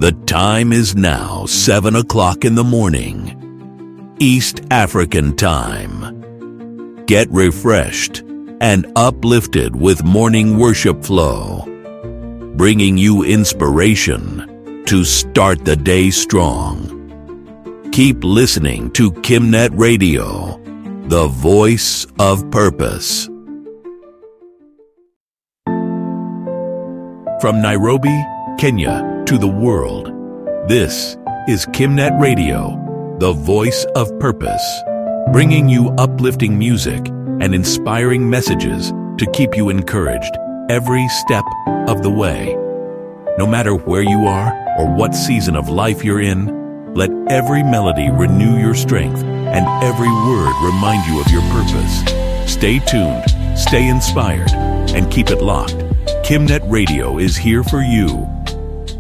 The time is now 7 o'clock in the morning, East African time. Get refreshed and uplifted with morning worship flow, bringing you inspiration to start the day strong. Keep listening to Kimnet Radio, the voice of purpose. From Nairobi, Kenya, to the world, this is Kimnet Radio, the voice of purpose, bringing you uplifting music and inspiring messages to keep you encouraged every step of the way. No matter where you are or what season of life you're in, let every melody renew your strength and every word remind you of your purpose. Stay tuned, stay inspired, and keep it locked. Kimnet Radio is here for you